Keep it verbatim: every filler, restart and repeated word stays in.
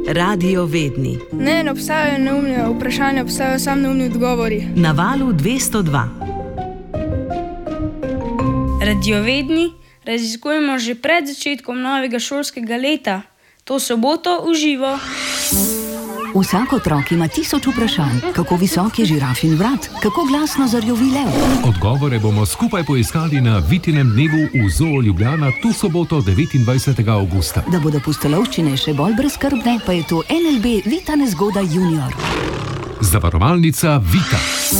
Radio Vedni. Ne, ne obstajajo neumne vprašanja, obstajajo samo neumni odgovori. Na valu dvesto dva. Radiovedni raziskujemo že pred začetkom novega šolskega leta. To soboto v živo. Vsak otrok ima tisoč vprašanj. Kako visok je žirafin vrat? Kako glasno zarjovi lev? Odgovore bomo skupaj poiskali na Vitinem dnevu v Zoo Ljubljana tu soboto devetindvajsetega avgusta. Da bodo pustolovščine še bolj brezskrbne, pa je to N L B Vita Nezgoda junior. Zavarovalnica Vita.